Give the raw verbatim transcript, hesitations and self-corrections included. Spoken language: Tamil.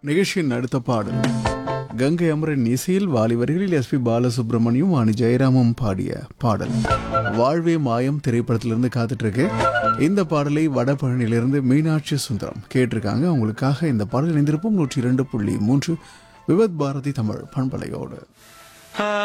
நிகழ்ச்சியின் அடுத்த பாடல் கங்கை அமரன் இசையில் வாலி வரிகளில் எஸ் பி பாலசுப்ரமணியும் வாணி ஜெயராமும் பாடிய பாடல் வாழ்வே மாயம் திரைப்படத்திலிருந்து காத்துட்டு இருக்கு. இந்த பாடலை வடபழனியிலிருந்து மீனாட்சி சுந்தரம் கேட்டிருக்காங்க. அவங்களுக்காக இந்த பாடல் இணைந்திருப்போம் நூற்றி இரண்டு புள்ளி மூன்று விவத் பாரதி தமிழ் பண்பலையோடு.